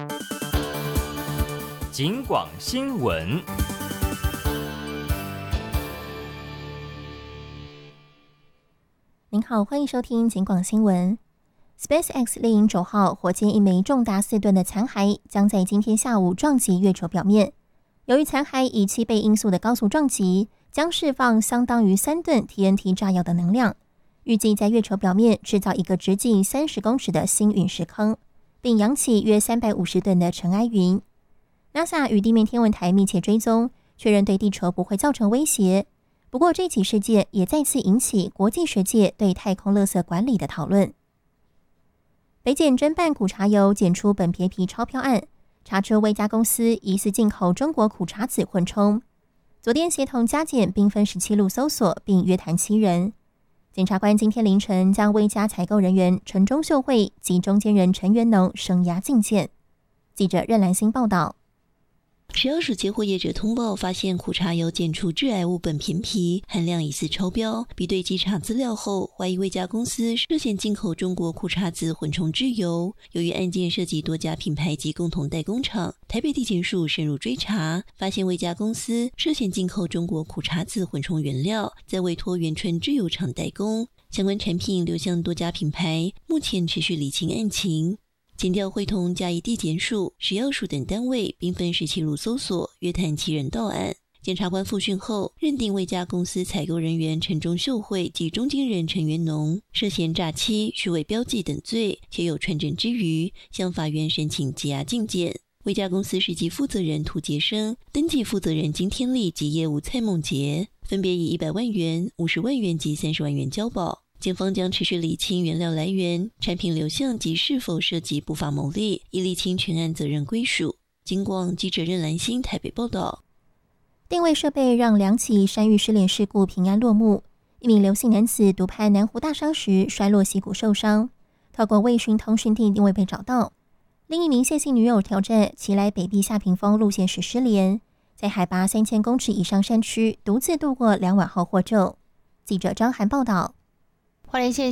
警广新闻。 您好，欢迎收听警广新闻。SpaceX 猎鹰9号火箭一枚重达4吨的残骸将在今天下午撞击月球表面。由于残骸以7倍音速的高速撞击，将释放相当于3吨 TNT 炸药的能量，预计在月球表面制造一个直径30公尺的新陨石坑，并扬起约350吨的尘埃云。NASA 与地面天文台密切追踪，确认对地球不会造成威胁。不过，这起事件也再次引起国际学界对太空垃圾管理的讨论。北检侦办苦茶油检出苯别皮钞票案，查出魏家公司疑似进口中国苦茶籽混充。昨天协同加检并分17路搜索，并约谈7人。检察官今天凌晨将魏家采购人员陈忠秀慧及中间人陈元农声押禁见。记者任兰心报道。 食药署接获业者通报，发现苦茶油检出致癌物苯偏皮，含量疑似超标。比对稽查资料后，怀疑魏家公司涉嫌进口中国苦茶籽混充制油。由于案件涉及多家品牌及共同代工厂，台北地检署深入追查，发现魏家公司涉嫌进口中国苦茶籽混充原料，再委托元醇制油厂代工，相关产品流向多家品牌，目前持续厘清案情。检调会同嘉义地检署、食药署等单位，并分17路搜索，约谈7人到案。检察官复讯后，认定魏家公司采购人员陈忠秀慧及中间人陈元农涉嫌诈欺、虚伪标记等罪，且有串证之余，向法院申请羁押禁见。魏家公司实际负责人涂杰生、登记负责人金天利及业务蔡梦杰，分别以100万元、50万元及30万元交保。检方将持续厘清原料来源、产品流向及是否涉及不法牟利，以厘清全案责任归属。警广记者任兰心台北报道。 定位设备让2起山域失联事故平安落幕。一名刘姓男子独攀南湖大山时摔落溪谷受伤，透过卫讯通讯地定位被找到。另一名谢姓女友挑战骑来北壁下屏风路线时失联，在海拔3000公尺以上山区独自度过2晚后获救。记者张涵报道。 花莲县